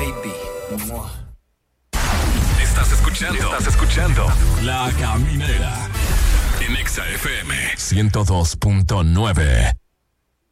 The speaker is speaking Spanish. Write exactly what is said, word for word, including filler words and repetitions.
baby. Estás escuchando, estás escuchando La Caminera en Exa F M ciento dos punto nueve.